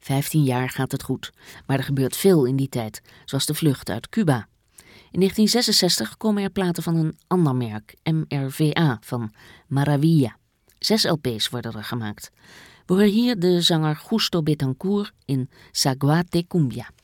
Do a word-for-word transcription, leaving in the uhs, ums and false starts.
Vijftien jaar gaat het goed, maar er gebeurt veel in die tijd, zoals de vlucht uit Cuba. In negentien zesenzestig komen er platen van een ander merk, M R V A, van Maravilla. Zes L P's worden er gemaakt. We horen hier de zanger Justo Betancourt in Zaguate Cumbia.